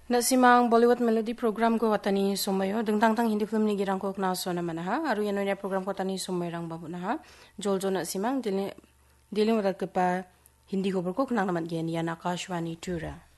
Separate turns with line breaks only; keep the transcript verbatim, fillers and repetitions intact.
Nasimang Bollywood Melody program ko watani sumayo dengtang tang Hindi film ni girang ko kna so na manaha aru yanonya program ko tani sumay rang babu naha joljo na simang dili dili wadat kepa Hindi ko berko kna namat gen yana Akashwani Tura.